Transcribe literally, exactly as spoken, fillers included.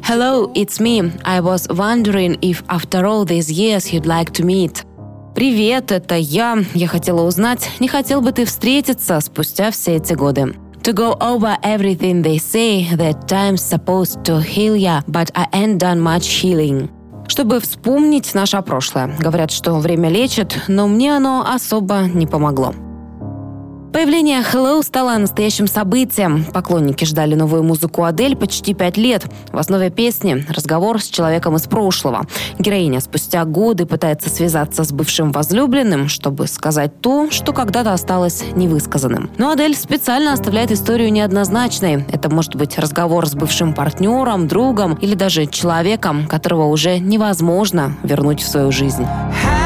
Hello, it's me. I was wondering if after all these years you'd like to meet. Привет, это я. Я хотела узнать, не хотел бы ты встретиться спустя все эти годы. To go over everything they say, that time's supposed to heal ya, but I ain't done much healing. Чтобы вспомнить наше прошлое. Говорят, что время лечит, но мне оно особо не помогло. Появление Hello стало настоящим событием. Поклонники ждали новую музыку Адель почти пять лет. В основе песни – разговор с человеком из прошлого. Героиня спустя годы пытается связаться с бывшим возлюбленным, чтобы сказать то, что когда-то осталось невысказанным. Но Адель специально оставляет историю неоднозначной. Это может быть разговор с бывшим партнером, другом или даже человеком, которого уже невозможно вернуть в свою жизнь.